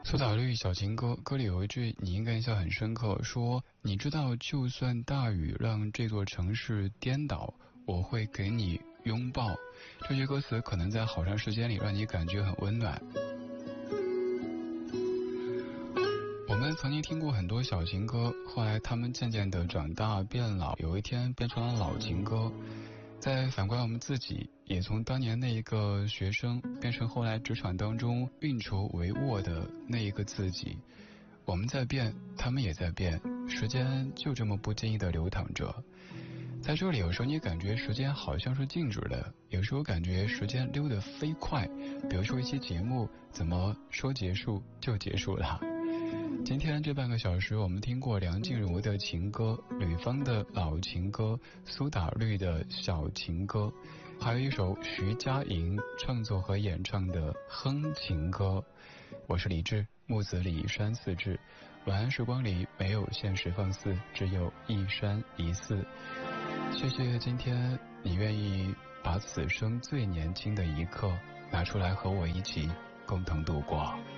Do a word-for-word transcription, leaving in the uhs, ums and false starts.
苏打绿小情歌歌里有一句你应该印象很深刻，说你知道就算大雨让这座城市颠倒，我会给你拥抱。这句歌词可能在好长时间里让你感觉很温暖。我们曾经听过很多小情歌，后来他们渐渐的长大变老，有一天变成了老情歌。再反观我们自己，也从当年那一个学生变成后来职场当中运筹帷幄的那一个自己。我们在变，他们也在变，时间就这么不经意的流淌着。在这里有时候你感觉时间好像是静止的，有时候感觉时间溜得飞快。比如说一期节目怎么说结束就结束了。今天这半个小时我们听过梁静茹的情歌，吕方的老情歌，苏打绿的小情歌，还有一首徐佳莹创作和演唱的哼情歌。我是李志，木子李山四志。晚安时光里没有现实放肆，只有一山一寺。谢谢今天你愿意把此生最年轻的一刻拿出来和我一起共同度过。